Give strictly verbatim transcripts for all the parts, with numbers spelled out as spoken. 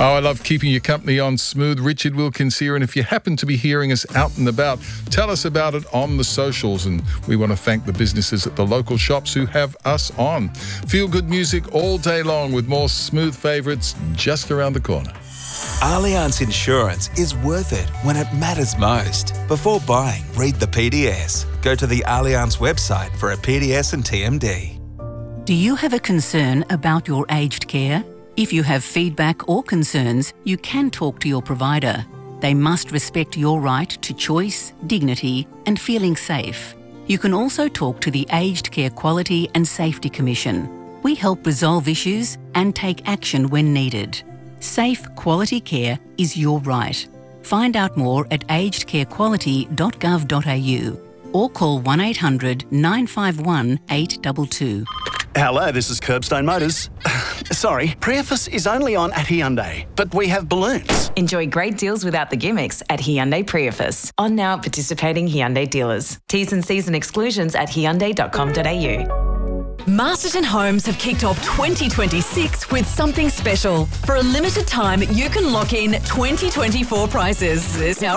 Oh, I love keeping you company on Smooth. Richard Wilkins here, and if you happen to be hearing us out and about, tell us about it on the socials, and we want to thank the businesses at the local shops who have us on. Feel good music all day long with more Smooth favourites just around the corner. Allianz Insurance is worth it when it matters most. Before buying, read the P D S. Go to the Allianz website for a P D S and T M D. Do you have a concern about your aged care? If you have feedback or concerns, you can talk to your provider. They must respect your right to choice, dignity, and feeling safe. You can also talk to the Aged Care Quality and Safety Commission. We help resolve issues and take action when needed. Safe, quality care is your right. Find out more at aged care quality dot gov dot a u or call one eight hundred nine five one eight two two. Hello, this is Curbstone Motors. Sorry, Prius is only on at Hyundai, but we have balloons. Enjoy great deals without the gimmicks at Hyundai Prius. On now at participating Hyundai dealers. T's and C's and exclusions at hyundai dot com dot a u. Masterton Homes have kicked off twenty twenty-six with something special. For a limited time, you can lock in twenty twenty-four prices.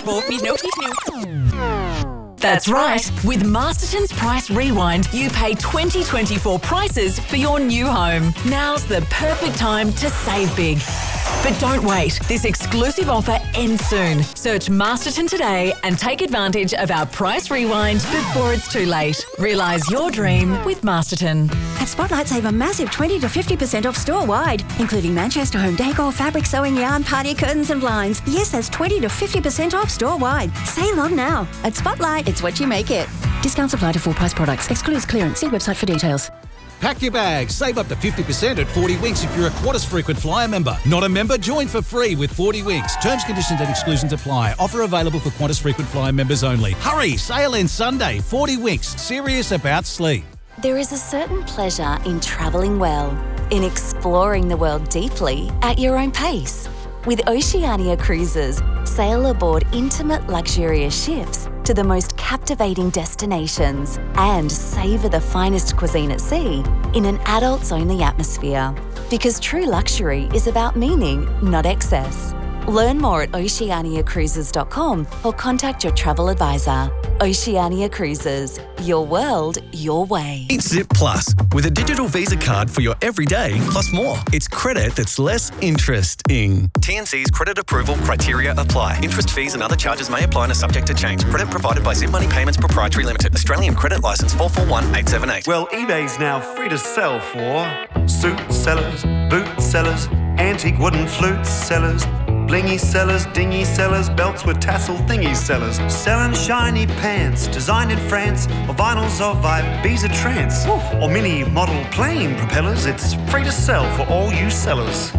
That's right. With Masterton's Price Rewind, you pay twenty twenty-four prices for your new home. Now's the perfect time to save big. But don't wait. This exclusive offer ends soon. Search Masterton today and take advantage of our Price Rewind before it's too late. Realise your dream with Masterton. At Spotlight, save a massive twenty to fifty percent off store-wide, including Manchester home decor, fabric, sewing, yarn, party curtains and blinds. Yes, that's twenty to fifty percent off store-wide. Sale on now. At Spotlight, it's what you make it. Discounts apply to full-price products. Excludes clearance. See website for details. Pack your bags. Save up to fifty percent at forty Winks if you're a Qantas frequent flyer member. Not a member? Join for free with forty Winks. Terms, conditions and exclusions apply. Offer available for Qantas frequent flyer members only. Hurry! Sale ends Sunday. forty Winks. Serious about sleep. There is a certain pleasure in travelling well, in exploring the world deeply at your own pace. With Oceania Cruises, sail aboard intimate, luxurious ships to the most captivating destinations and savour the finest cuisine at sea in an adults-only atmosphere. Because true luxury is about meaning, not excess. Learn more at oceania cruises dot com or contact your travel advisor. Oceania Cruises, your world, your way. It's Zip Plus, with a digital Visa card for your everyday plus more. It's credit that's less interesting. T N C's credit approval criteria apply. Interest, fees and other charges may apply and are subject to change. Credit provided by Zip Money Payments Proprietary Limited. Australian Credit Licence four four one eight seven eight. Well, eBay's now free to sell for suit sellers, boot sellers, antique wooden flute sellers, blingy sellers, dingy sellers, belts with tassel thingy sellers, selling shiny pants designed in France, or vinyls of Ibiza trance, or mini model plane propellers. It's free to sell for all you sellers.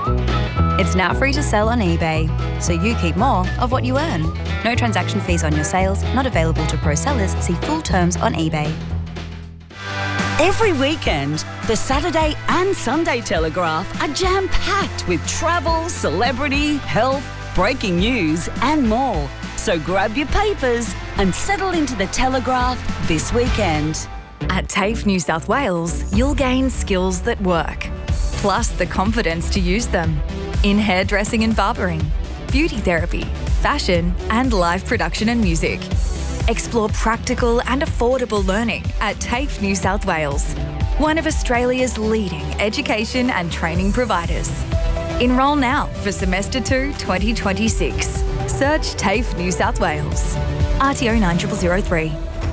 It's now free to sell on eBay, so you keep more of what you earn. No transaction fees on your sales, not available to pro sellers. See full terms on eBay. Every weekend, the Saturday and Sunday Telegraph are jam-packed with travel, celebrity, health, breaking news and more. So grab your papers and settle into the Telegraph this weekend. At TAFE New South Wales, you'll gain skills that work, plus the confidence to use them in hairdressing and barbering, beauty therapy, fashion and live production and music. Explore practical and affordable learning at TAFE New South Wales, one of Australia's leading education and training providers. Enrol now for Semester two twenty twenty-six. Search TAFE New South Wales. R T O nine zero zero zero three.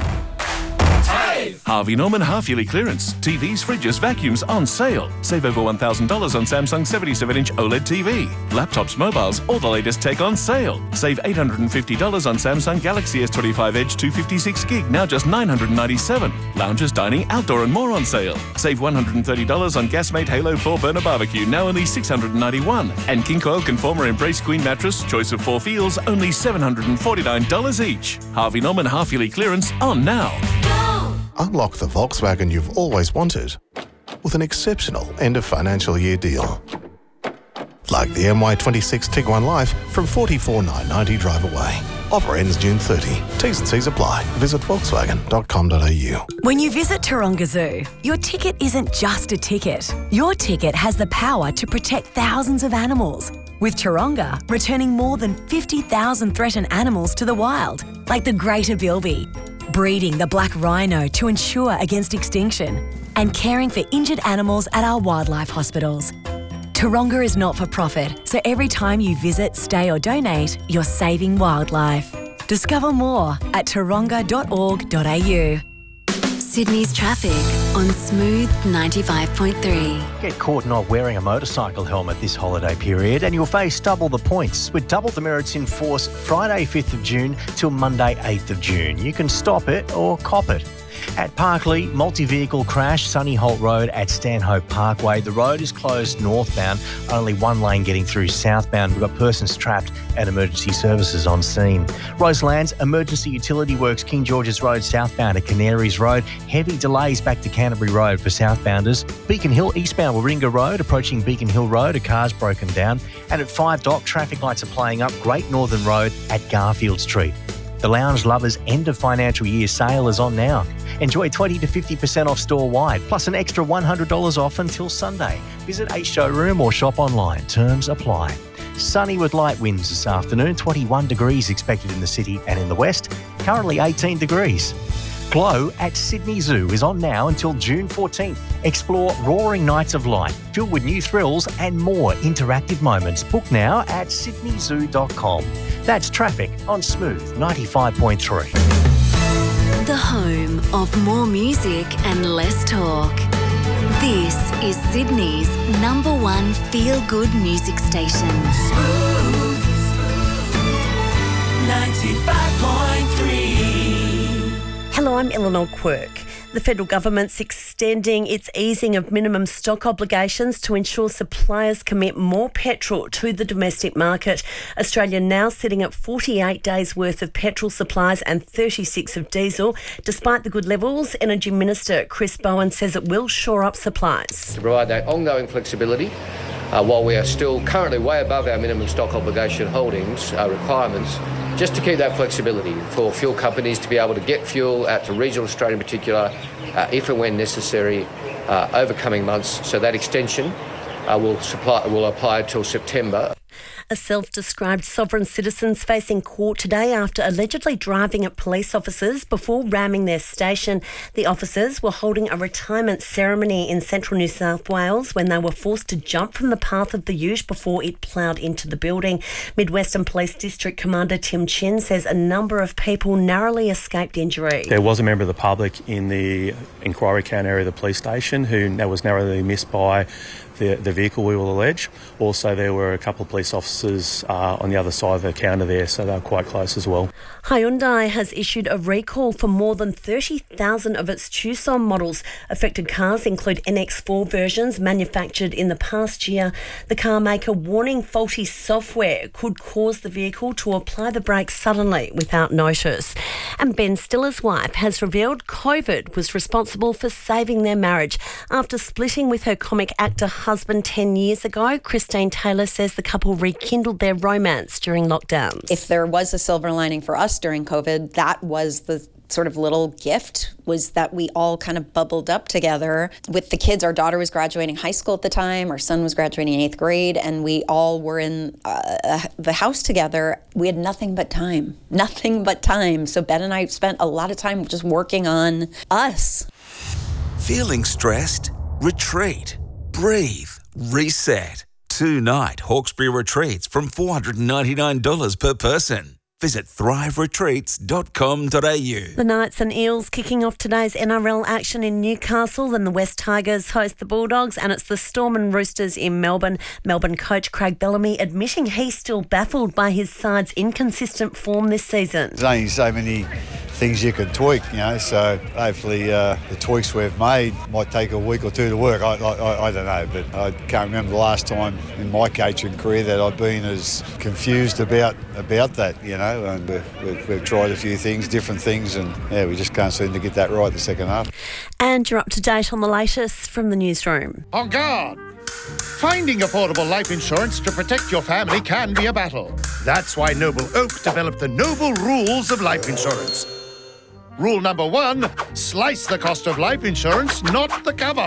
Harvey Norman half-yearly clearance. T Vs, fridges, vacuums on sale. Save over one thousand dollars on Samsung seventy-seven inch OLED T V. Laptops, mobiles, all the latest tech on sale. Save eight hundred fifty dollars on Samsung Galaxy S twenty-five Edge two fifty-six gig, now just nine hundred ninety-seven dollars. Lounges, dining, outdoor and more on sale. Save one hundred thirty dollars on Gasmate Halo four burner barbecue, now only six hundred ninety-one dollars. And King Coil Conformer Embrace Queen mattress, choice of four feels, only seven hundred forty-nine dollars each. Harvey Norman half-yearly clearance on now. Unlock the Volkswagen you've always wanted with an exceptional end-of-financial year deal. Like the M Y twenty-six Tiguan Life from forty-four thousand nine hundred ninety drive away. Offer ends June thirtieth. T's and C's apply. Visit volkswagen dot com dot a u. When you visit Taronga Zoo, your ticket isn't just a ticket. Your ticket has the power to protect thousands of animals, with Taronga returning more than fifty thousand threatened animals to the wild, like the greater bilby, breeding the black rhino to ensure against extinction, and caring for injured animals at our wildlife hospitals. Taronga is not for profit, so every time you visit, stay or donate, you're saving wildlife. Discover more at taronga dot org dot a u. Sydney's traffic on Smooth ninety-five point three. Get caught not wearing a motorcycle helmet this holiday period and you'll face double the points, with double demerits in force Friday fifth of June till Monday eighth of June. You can stop it or cop it. At Parkley, multi-vehicle crash, Sunny Holt Road at Stanhope Parkway. The road is closed northbound, only one lane getting through southbound. We've got persons trapped and emergency services on scene. Roselands, emergency utility works, King George's Road southbound at Canaries Road. Heavy delays back to Canterbury Road for southbounders. Beacon Hill eastbound Warringah Road, approaching Beacon Hill Road, a car's broken down. And at Five Dock, traffic lights are playing up Great Northern Road at Garfield Street. The Lounge Lovers end of financial year sale is on now. Enjoy twenty to fifty percent off store-wide, plus an extra one hundred dollars off until Sunday. Visit a showroom or shop online. Terms apply. Sunny with light winds this afternoon. twenty-one degrees expected in the city and in the west. Currently eighteen degrees. Glow at Sydney Zoo is on now until June fourteenth. Explore roaring nights of light, filled with new thrills and more interactive moments. Book now at sydney zoo dot com. That's traffic on Smooth ninety-five point three. The home of more music and less talk. This is Sydney's number one feel-good music station. Smooth ninety-five point three. Hello, I'm Eleanor Quirk. The federal government's extending its easing of minimum stock obligations to ensure suppliers commit more petrol to the domestic market. Australia now sitting at forty-eight days worth of petrol supplies and thirty-six of diesel. Despite the good levels, Energy Minister Chris Bowen says it will shore up supplies. To provide that ongoing flexibility, uh, while we are still currently way above our minimum stock obligation holdings uh, requirements, just to keep that flexibility for fuel companies to be able to get fuel out to regional Australia in particular, uh, if and when necessary, uh, over coming months. So that extension uh, will, supply, will apply till September. A self-described sovereign citizen's facing court today after allegedly driving at police officers before ramming their station. The officers were holding a retirement ceremony in central New South Wales when they were forced to jump from the path of the ute before it ploughed into the building. Midwestern Police District Commander Tim Chin says a number of people narrowly escaped injury. There was a member of the public in the inquiry count area of the police station who was narrowly missed by The, the vehicle, we will allege. Also, there were a couple of police officers uh, on the other side of the counter there, so they were quite close as well. Hyundai has issued a recall for more than thirty thousand of its Tucson models. Affected cars include N X four versions manufactured in the past year. The car maker warning faulty software could cause the vehicle to apply the brakes suddenly without notice. And Ben Stiller's wife has revealed COVID was responsible for saving their marriage. After splitting with her comic actor husband ten years ago, Christine Taylor says the couple rekindled their romance during lockdowns. If there was a silver lining for us during COVID, that was the sort of little gift, was that we all kind of bubbled up together with the kids. Our daughter was graduating high school at the time, our son was graduating eighth grade, and we all were in uh, the house together. We had nothing but time, nothing but time. So Ben and I spent a lot of time just working on us. Feeling stressed? Retreat. Breathe. Reset. Two-night Hawkesbury retreats from four hundred ninety-nine dollars per person. Visit thrive retreats dot com dot a u. The Knights and Eels kicking off today's N R L action in Newcastle. Then the West Tigers host the Bulldogs, and it's the Storm and Roosters in Melbourne. Melbourne coach Craig Bellamy admitting he's still baffled by his side's inconsistent form this season. There's only so many things you can tweak, you know, so hopefully uh, the tweaks we've made might take a week or two to work. I, I, I don't know, but I can't remember the last time in my coaching career that I've been as confused about about that, you know. And we've, we've tried a few things, different things, and yeah, we just can't seem to get that right the second half. And you're up to date on the latest from the newsroom. On guard! Finding affordable life insurance to protect your family can be a battle. That's why Noble Oak developed the Noble Rules of Life Insurance. Rule number one, slice the cost of life insurance, not the cover.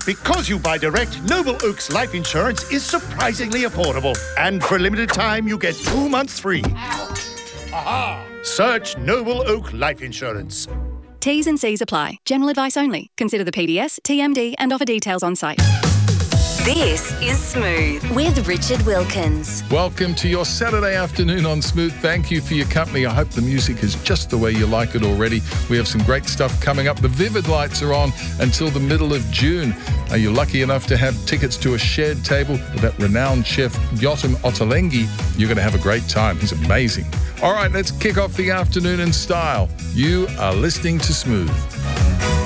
Because you buy direct, Noble Oak's life insurance is surprisingly affordable. And for a limited time, you get two months free. Aha! Search Noble Oak Life Insurance. T's and C's apply. General advice only. Consider the P D S, T M D and offer details on site. This is Smooth with Richard Wilkins. Welcome to your Saturday afternoon on Smooth. Thank you for your company. I hope the music is just the way you like it already. We have some great stuff coming up. The Vivid Lights are on until the middle of June. Are you lucky enough to have tickets to a shared table with that renowned chef, Yotam Ottolenghi? You're going to have a great time. He's amazing. All right, let's kick off the afternoon in style. You are listening to Smooth.